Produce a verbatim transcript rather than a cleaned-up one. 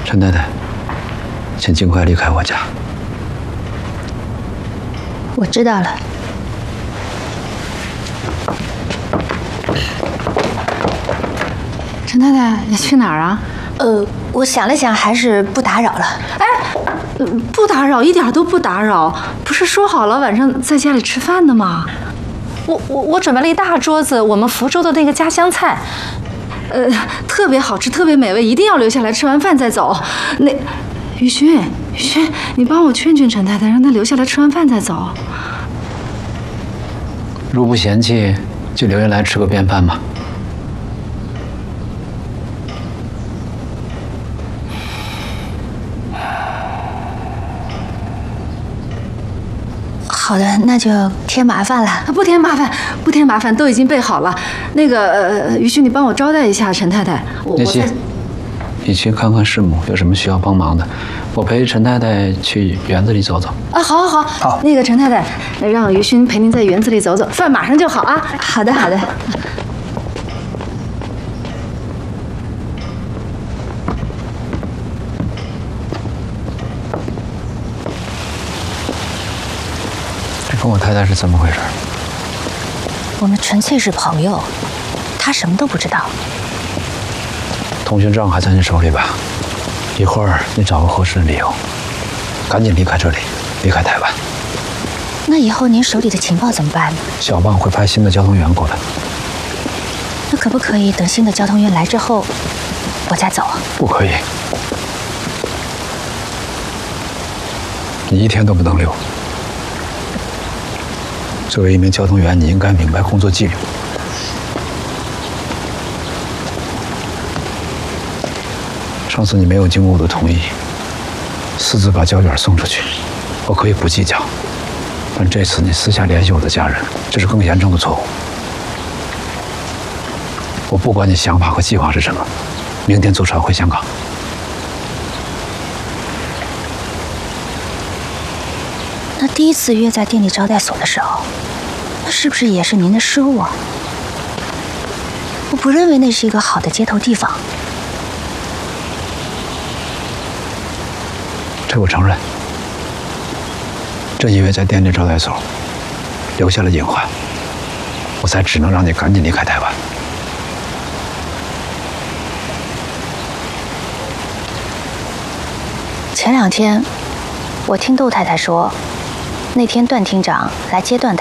陈太太，请尽快离开我家。 我知道了。 陈太太，你去哪儿啊？ 呃，我想了想，还是不打扰了。 哎，不打扰，一点都不打扰。不是说好了晚上在家里吃饭的吗？我我我准备了一大桌子我们福州的那个家乡菜，呃，特别好吃，特别美味，一定要留下来吃完饭再走。那于勋，于勋，你帮我劝劝陈太太，让她留下来吃完饭再走。 如不嫌弃，就留下来吃个便饭嘛。 好的，那就添麻烦了。 不添麻烦，不添麻烦，都已经备好了。那个，呃，于勋，你帮我招待一下陈太太。 叶希，你去看看师母有什么需要帮忙的，我陪陈太太去园子里走走。 啊，好，好，好。 好， 那个陈太太，让于勋陪您在园子里走走，饭马上就好啊。 好的，好的。 跟我太太是怎么回事？ 我们纯粹是朋友，她什么都不知道。 通讯证还在你手里吧？一会儿你找个合适的理由，赶紧离开这里，离开台湾。 那以后您手里的情报怎么办呢？ 小棒会派新的交通员过来。 那可不可以等新的交通员来之后，我再走？ 不可以，你一天都不能留。作为一名交通员，你应该明白工作纪律。上次你没有经过我的同意，私自把胶卷送出去，我可以不计较。但这次你私下联系我的家人，这是更严重的错误。我不管你想法和计划是什么，明天坐船回香港。 那第一次约在店里招待所的时候，那是不是也是您的失误啊？我不认为那是一个好的接头地方。 这我承认。正因为在店里招待所留下了隐患，我才只能让你赶紧离开台湾。 前两天，我听窦太太说，那天段厅长来接段太太。